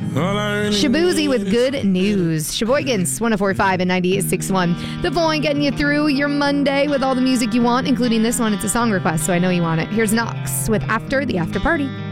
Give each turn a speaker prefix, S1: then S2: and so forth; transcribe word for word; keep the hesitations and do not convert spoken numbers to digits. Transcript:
S1: Shabuzi with Good News. Sheboygan's one oh four point five and ninety-eight point six one. The Point getting you through your Monday with all the music you want, including this one. It's a song request, so I know you want it. Here's Knox with After the After Party.